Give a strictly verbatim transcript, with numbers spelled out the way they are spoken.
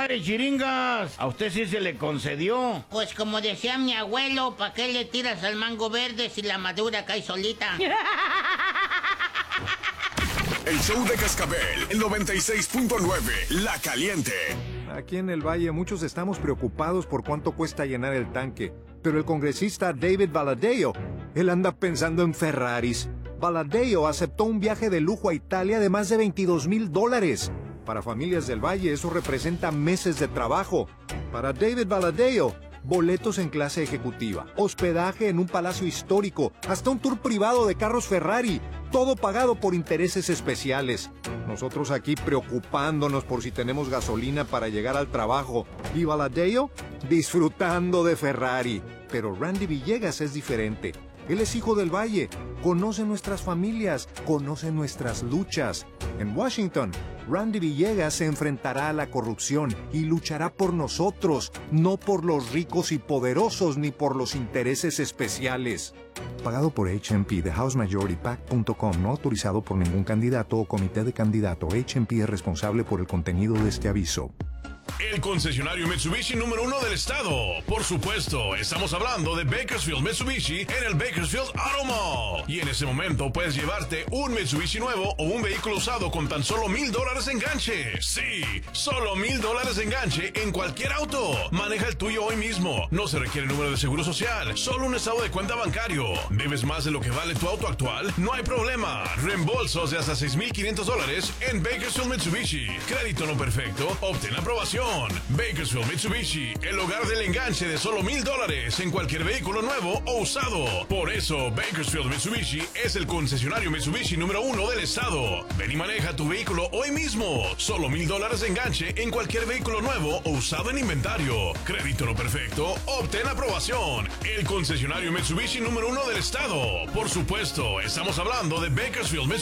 compadre Chiringas, a usted sí se le concedió. Pues como decía mi abuelo, ¿para qué le tiras al mango verde si la madura cae solita? El show de Cascabel, el noventa y seis punto nueve, La Caliente. Aquí en el Valle muchos estamos preocupados por cuánto cuesta llenar el tanque, pero el congresista David Valadao, él anda pensando en Ferraris. Valadao aceptó un viaje de lujo a Italia de más de veintidós mil dólares. Para familias del Valle eso representa meses de trabajo. Para David Valadao, boletos en clase ejecutiva, hospedaje en un palacio histórico, hasta un tour privado de carros Ferrari, todo pagado por intereses especiales. Nosotros aquí preocupándonos por si tenemos gasolina para llegar al trabajo. Y Valadao disfrutando de Ferrari. Pero Randy Villegas es diferente. Él es hijo del Valle, conoce nuestras familias, conoce nuestras luchas. En Washington, Randy Villegas se enfrentará a la corrupción y luchará por nosotros, no por los ricos y poderosos ni por los intereses especiales. Pagado por H and P de House Majority Pac punto com, no autorizado por ningún candidato o comité de candidato. H and P es responsable por el contenido de este aviso. El concesionario Mitsubishi número uno del estado. Por supuesto, estamos hablando de Bakersfield Mitsubishi en el Bakersfield Auto Mall. Y en ese momento puedes llevarte un Mitsubishi nuevo o un vehículo usado con tan solo mil dólares de enganche. Sí, solo mil dólares de enganche en cualquier auto. Maneja el tuyo hoy mismo. No se requiere número de seguro social, solo un estado de cuenta bancario. ¿Debes más de lo que vale tu auto actual? No hay problema. Reembolsos de hasta seis mil quinientos dólares en Bakersfield Mitsubishi. Crédito no perfecto, obtén aprobación. Bakersfield Mitsubishi, el hogar del enganche de solo mil dólares en cualquier vehículo nuevo o usado. Por eso, Bakersfield Mitsubishi es el concesionario Mitsubishi número uno del estado. Ven y maneja tu vehículo hoy mismo. Solo mil dólares de enganche en cualquier vehículo nuevo o usado en inventario. Crédito no perfecto, obtén aprobación. El concesionario Mitsubishi número uno del estado. Por supuesto, estamos hablando de Bakersfield Mitsubishi.